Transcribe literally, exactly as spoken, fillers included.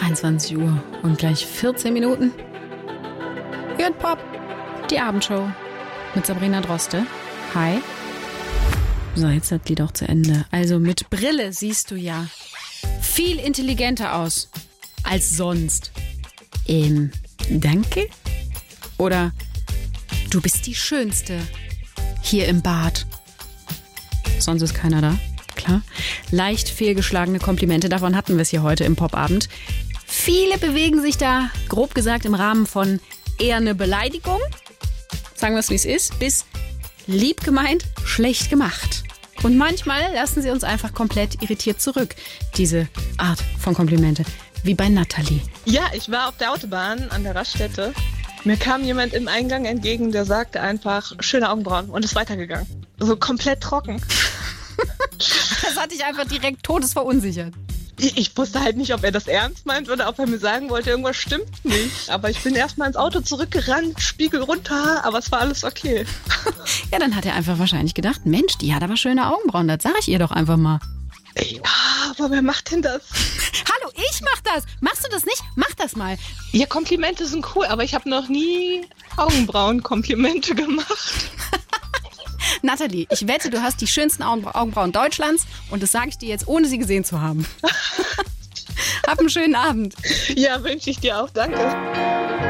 dreiundzwanzig Uhr und gleich vierzehn Minuten. Hört Pop, die Abendshow mit Sabrina Droste. Hi. So, jetzt ist das Lied auch zu Ende. Also mit Brille siehst du ja viel intelligenter aus als sonst. Ähm, danke? Oder du bist die Schönste hier im Bad. Sonst ist keiner da, klar. Leicht fehlgeschlagene Komplimente, davon hatten wir es hier heute im Popabend. Viele bewegen sich da, grob gesagt, im Rahmen von eher eine Beleidigung, sagen wir es wie es ist, bis lieb gemeint, schlecht gemacht. Und manchmal lassen sie uns einfach komplett irritiert zurück, diese Art von Komplimente, wie bei Nathalie. Ja, ich war auf der Autobahn an der Raststätte. Mir kam jemand im Eingang entgegen, der sagte einfach, schöne Augenbrauen und ist weitergegangen. So komplett trocken. Das hat dich einfach direkt todesverunsichert. Ich, ich wusste halt nicht, ob er das ernst meint oder ob er mir sagen wollte, irgendwas stimmt nicht. Aber ich bin erstmal ins Auto zurückgerannt, Spiegel runter, aber es war alles okay. Ja, dann hat er einfach wahrscheinlich gedacht, Mensch, die hat aber schöne Augenbrauen, das sag ich ihr doch einfach mal. Ja, aber wer macht denn das? Hallo, ich mach das. Machst du das nicht? Mach das mal. Ja, Komplimente sind cool, aber ich habe noch nie Augenbrauen-Komplimente gemacht. Nathalie, ich wette, du hast die schönsten Augenbra- Augenbrauen Deutschlands und das sage ich dir jetzt, ohne sie gesehen zu haben. Hab einen schönen Abend. Ja, wünsche ich dir auch. Danke.